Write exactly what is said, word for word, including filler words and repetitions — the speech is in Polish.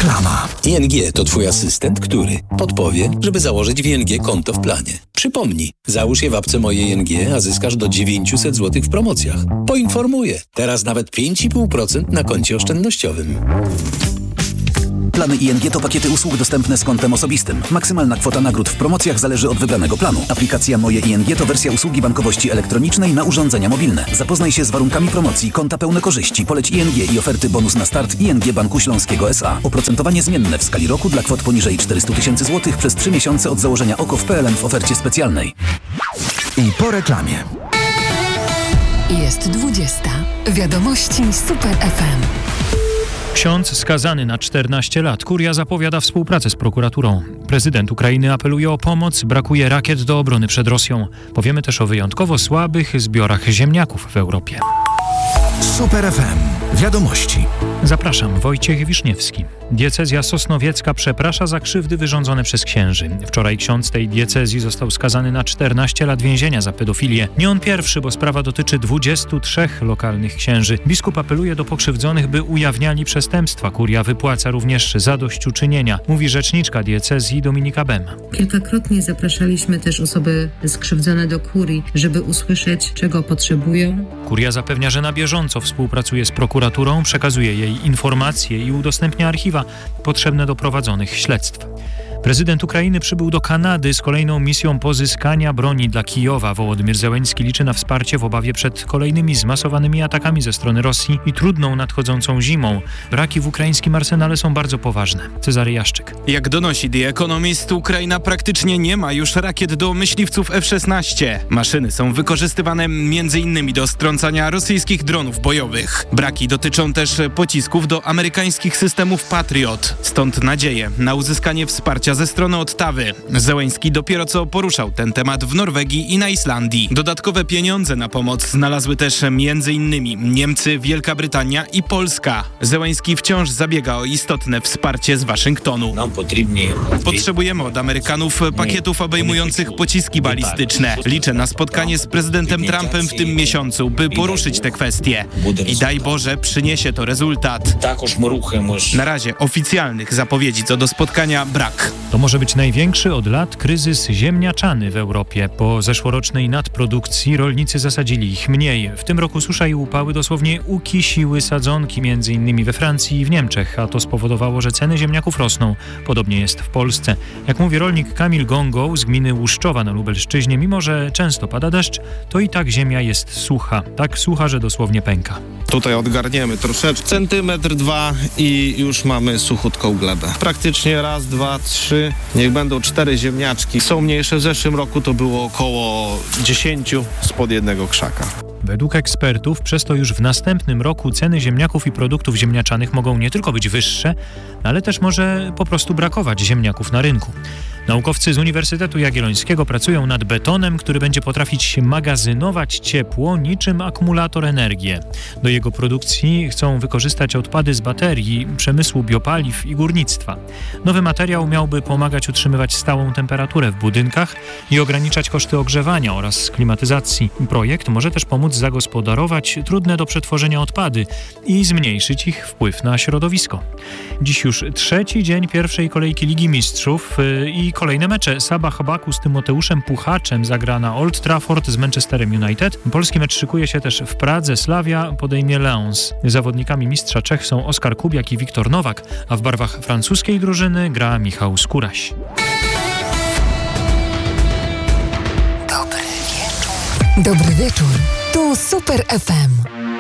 Reklama. I N G to twój asystent, który podpowie, żeby założyć w I N G konto w planie. Przypomnij, załóż je w apce Moje I N G, a zyskasz do dziewięćset złotych w promocjach. Poinformuję, teraz nawet pięć i pół procent na koncie oszczędnościowym. Plany I N G to pakiety usług dostępne z kontem osobistym. Maksymalna kwota nagród w promocjach zależy od wybranego planu. Aplikacja Moje I N G to wersja usługi bankowości elektronicznej na urządzenia mobilne. Zapoznaj się z warunkami promocji, konta pełne korzyści, poleć I N G i oferty bonus na start I N G Banku Śląskiego S A. Oprocentowanie zmienne w skali roku dla kwot poniżej czterysta tysięcy złotych przez trzy miesiące od założenia O K O w P L N w ofercie specjalnej. I po reklamie. Jest dwudziesta. Wiadomości Super F M. Ksiądz skazany na czternaście lat. Kuria zapowiada współpracę z prokuraturą. Prezydent Ukrainy apeluje o pomoc. Brakuje rakiet do obrony przed Rosją. Powiemy też o wyjątkowo słabych zbiorach ziemniaków w Europie. Super F M. Wiadomości. Zapraszam, Wojciech Wiszniewski. Diecezja sosnowiecka przeprasza za krzywdy wyrządzone przez księży. Wczoraj ksiądz tej diecezji został skazany na czternaście lat więzienia za pedofilię. Nie on pierwszy, bo sprawa dotyczy dwudziestu trzech lokalnych księży. Biskup apeluje do pokrzywdzonych, by ujawniali przestępstwa. Kuria wypłaca również zadośćuczynienia, mówi rzeczniczka diecezji Dominika Bem. Kilkakrotnie zapraszaliśmy też osoby skrzywdzone do kurii, żeby usłyszeć, czego potrzebują. Kuria zapewnia, że na bieżąco współpracuje z prokuraturą, przekazuje jej informacje i udostępnia archiwa potrzebne do prowadzonych śledztw. Prezydent Ukrainy przybył do Kanady z kolejną misją pozyskania broni dla Kijowa. Wołodymyr Zełenski liczy na wsparcie w obawie przed kolejnymi zmasowanymi atakami ze strony Rosji i trudną nadchodzącą zimą. Braki w ukraińskim arsenale są bardzo poważne. Cezary Jaszczyk. Jak donosi The Economist, Ukraina praktycznie nie ma już rakiet do myśliwców F szesnaście. Maszyny są wykorzystywane między innymi do strącania rosyjskich dronów bojowych. Braki dotyczą też pocisków do amerykańskich systemów Patriot. Stąd nadzieję na uzyskanie wsparcia ze strony Ottawy. Zełenski dopiero co poruszał ten temat w Norwegii i na Islandii. Dodatkowe pieniądze na pomoc znalazły też między innymi Niemcy, Wielka Brytania i Polska. Zełenski wciąż zabiega o istotne wsparcie z Waszyngtonu. Potrzebujemy od Amerykanów pakietów obejmujących pociski balistyczne. Liczę na spotkanie z prezydentem Trumpem w tym miesiącu, by poruszyć te kwestie. I daj Boże, przyniesie to rezultat. Na razie oficjalnych zapowiedzi co do spotkania brak. To może być największy od lat kryzys ziemniaczany w Europie. Po zeszłorocznej nadprodukcji rolnicy zasadzili ich mniej. W tym roku susza i upały dosłownie ukisiły sadzonki, między innymi we Francji i w Niemczech, a to spowodowało, że ceny ziemniaków rosną. Podobnie jest w Polsce. Jak mówi rolnik Kamil Gągoł z gminy Łuszczowa na Lubelszczyźnie, mimo że często pada deszcz, to i tak ziemia jest sucha. Tak sucha, że dosłownie pęka. Tutaj odgarniemy troszeczkę, centymetr, dwa i już mamy suchutką glebę. Praktycznie raz, dwa, trzy, niech będą cztery ziemniaczki. Są mniejsze, w zeszłym roku to było około dziesięciu spod jednego krzaka. Według ekspertów przez to już w następnym roku ceny ziemniaków i produktów ziemniaczanych mogą nie tylko być wyższe, ale też może po prostu brakować ziemniaków na rynku. Naukowcy z Uniwersytetu Jagiellońskiego pracują nad betonem, który będzie potrafić magazynować ciepło niczym akumulator energii. Do jego produkcji chcą wykorzystać odpady z baterii, przemysłu biopaliw i górnictwa. Nowy materiał miałby pomagać utrzymywać stałą temperaturę w budynkach i ograniczać koszty ogrzewania oraz klimatyzacji. Projekt może też pomóc zagospodarować trudne do przetworzenia odpady i zmniejszyć ich wpływ na środowisko. Dziś już trzeci dzień pierwszej kolejki Ligi Mistrzów i kolejne mecze. Sabah Baku z Tymoteuszem Puchaczem zagra na Old Trafford z Manchesterem United. Polski mecz szykuje się też w Pradze. Slavia podejmie Lens. Zawodnikami mistrza Czech są Oskar Kubiak i Wiktor Nowak, a w barwach francuskiej drużyny gra Michał Skóraś. Dobry wieczór. Dobry wieczór. Tu Super F M.